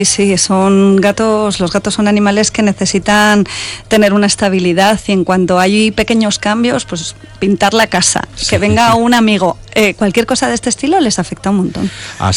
Sí, son gatos, los gatos son animales que necesitan tener una estabilidad y en cuanto hay pequeños cambios, pues pintar la casa, que venga un amigo, cualquier cosa de este estilo les afecta un montón.